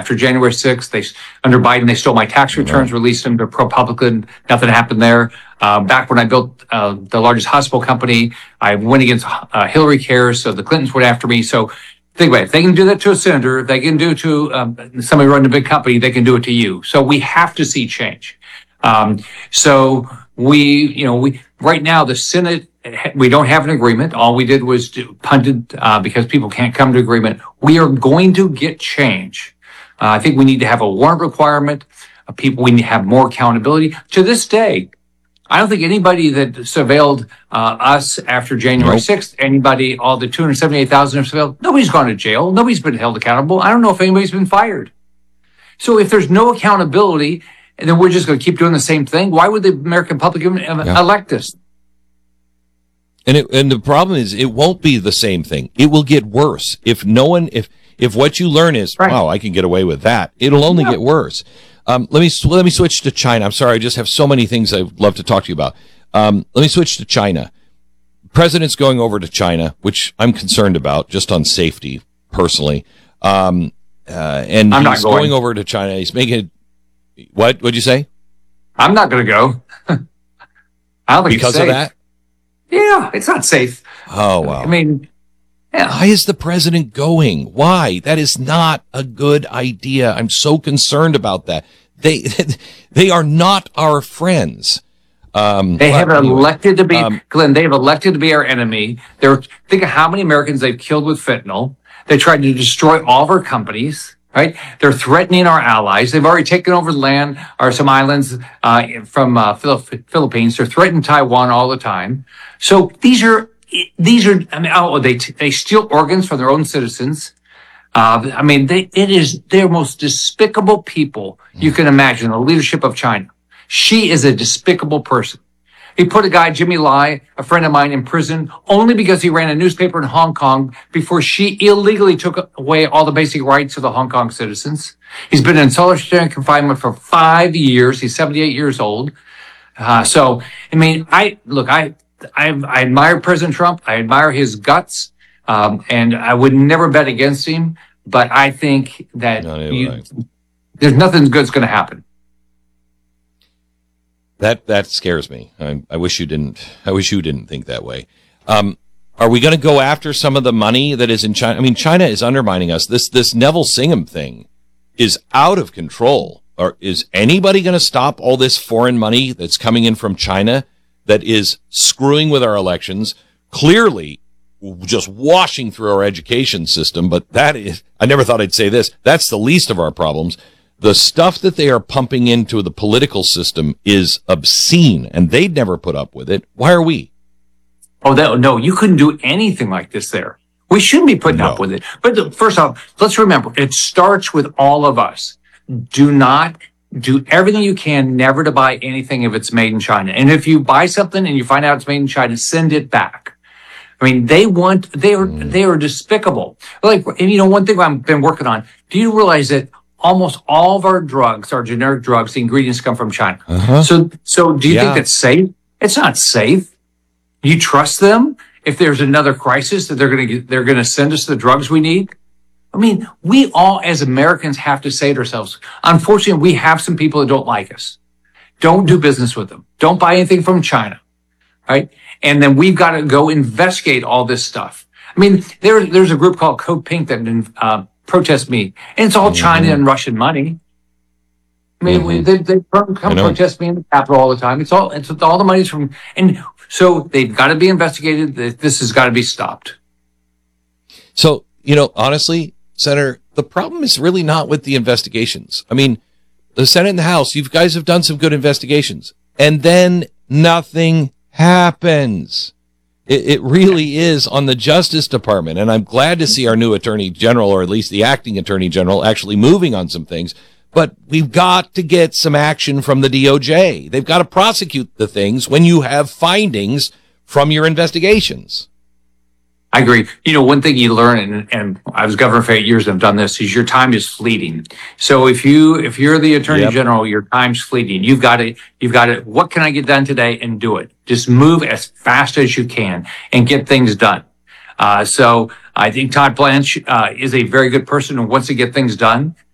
After January 6th, under Biden, they stole my tax returns, released them to ProPublica. Nothing happened there. Back when I built the largest hospital company, I went against Hillary Care, so the Clintons went after me. So think about it. If they can do that to a senator, if they can do it to somebody running a big company, they can do it to you. So we have to see change. So we right now, the Senate, we don't have an agreement. All we did was punt it because people can't come to agreement. We are going to get change. I think we need to have a warrant requirement. We need to have more accountability. To this day, I don't think anybody that surveilled us after January 6th, all the 278,000 have surveilled, nobody's gone to jail. Nobody's been held accountable. I don't know if anybody's been fired. So if there's no accountability, and then we're just going to keep doing the same thing, why would the American public elect us? And the problem is, it won't be the same thing. It will get worse. If what you learn is, wow, I can get away with that, it'll only get worse. Let me switch to China. I'm sorry, I just have so many things I'd love to talk to you about. Let me switch to China. President's going over to China, which I'm concerned about, just on safety, personally. And he's going over to China. He's making it. What'd you say? I'm not going to go. I don't think because of that. Yeah, it's not safe. Oh, wow. I mean, yeah. Why is the president going? Why? That is not a good idea. I'm so concerned about that. They are not our friends. They have elected to be, Glenn, they've elected to be our enemy. Think of how many Americans they've killed with fentanyl. They tried to destroy all of our companies. Right? They're threatening our allies. They've already taken over land or some islands from Philippines. They're threatening Taiwan all the time. So these are. I mean, they steal organs from their own citizens. They're most despicable people you can imagine. The leadership of China. She is a despicable person. He put a guy, Jimmy Lai, a friend of mine, in prison only because he ran a newspaper in Hong Kong before she illegally took away all the basic rights of the Hong Kong citizens. He's been in solitary confinement for 5 years. He's 78 years old. I admire President Trump. I admire his guts. And I would never bet against him. But I think that there's nothing good's going to happen. That scares me. I wish you didn't think that way. Are we going to go after some of the money that is in China? I mean, China is undermining us. This Neville Singham thing is out of control. Or is anybody going to stop all this foreign money that's coming in from China that is screwing with our elections? Clearly, just washing through our education system. But I never thought I'd say this. That's the least of our problems. The stuff that they are pumping into the political system is obscene, and they'd never put up with it. Why are we? No, you couldn't do anything like this there. We shouldn't be putting up with it. But first off, let's remember, it starts with all of us. Do not do everything you can never to buy anything if it's made in China. And if you buy something and you find out it's made in China, send it back. I mean, they are despicable. Like, one thing I've been working on, do you realize that almost all of our drugs, our generic drugs, the ingredients come from China. So do you think that's safe? It's not safe. You trust them? If there's another crisis that they're going to send us the drugs we need? I mean, we all as Americans have to say to ourselves, unfortunately, we have some people that don't like us. Don't do business with them. Don't buy anything from China. Right? And then we've got to go investigate all this stuff. I mean, there's a group called Code Pink that protest me, and it's all China and Russian money. I mean, they come protest me in the Capitol all the time. It's all the money's from, and so they've got to be investigated. This has got to be stopped. So, honestly, Senator, the problem is really not with the investigations. I mean, the Senate and the House, you guys have done some good investigations, and then nothing happens. It really is on the Justice Department, and I'm glad to see our new Attorney General, or at least the acting Attorney General, actually moving on some things. But we've got to get some action from the DOJ. They've got to prosecute the things when you have findings from your investigations. I agree. One thing you learn, and I was governor for 8 years and I've done this, is your time is fleeting. So if you're the Attorney General, your time's fleeting. You've got to, what can I get done today, and do it. Just move as fast as you can and get things done. So I think Todd Blanche is a very good person who wants to get things done.